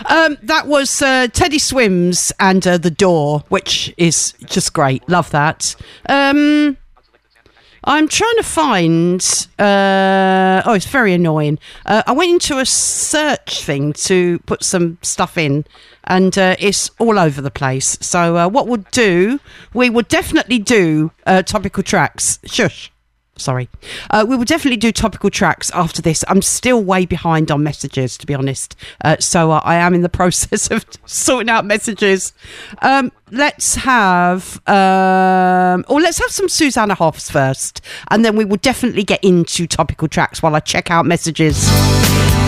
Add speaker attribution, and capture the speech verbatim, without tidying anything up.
Speaker 1: Um, that was uh, Teddy Swims and uh, The Door, which is just great. Love that. Um, I'm trying to find... Uh, oh, it's very annoying. Uh, I went into a search thing to put some stuff in, and uh, it's all over the place. So uh, what we'll do, we will definitely do uh, topical tracks. Shush. Sorry. Uh, we will definitely do topical tracks after this. I'm still way behind on messages, to be honest. Uh, so uh, I am in the process of sorting out messages. Um, let's have... Um, or let's have some Susanna Hoffs first. And then we will definitely get into topical tracks while I check out messages.